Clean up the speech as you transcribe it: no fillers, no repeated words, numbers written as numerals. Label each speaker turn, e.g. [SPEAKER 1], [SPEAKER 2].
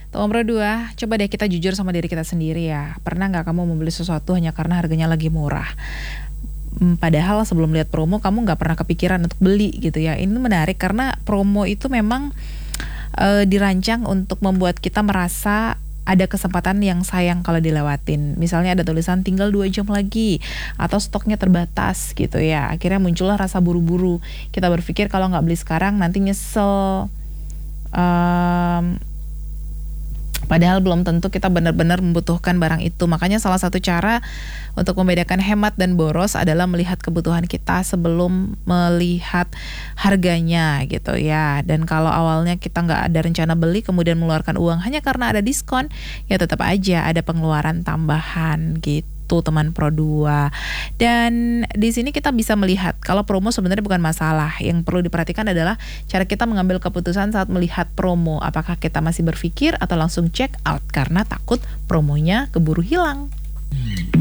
[SPEAKER 1] Nomor 2, coba deh kita jujur sama diri kita sendiri ya. Pernah nggak kamu membeli sesuatu hanya karena harganya lagi murah? Padahal sebelum lihat promo kamu nggak pernah kepikiran untuk beli gitu ya. Ini menarik karena promo itu memang dirancang untuk membuat kita merasa ada kesempatan yang sayang kalau dilewatin. Misalnya ada tulisan tinggal 2 jam lagi atau stoknya terbatas gitu ya. Akhirnya muncullah rasa buru-buru. Kita berpikir kalau nggak beli sekarang nanti nyesel. Padahal belum tentu kita benar-benar membutuhkan barang itu. Makanya salah satu cara untuk membedakan hemat dan boros adalah melihat kebutuhan kita sebelum melihat harganya gitu ya. Dan kalau awalnya kita nggak ada rencana beli kemudian mengeluarkan uang hanya karena ada diskon, ya tetap aja ada pengeluaran tambahan gitu teman Pro 2. Dan di sini kita bisa melihat kalau promo sebenarnya bukan masalah. Yang perlu diperhatikan adalah cara kita mengambil keputusan saat melihat promo. Apakah kita masih berpikir atau langsung check out karena takut promonya keburu hilang.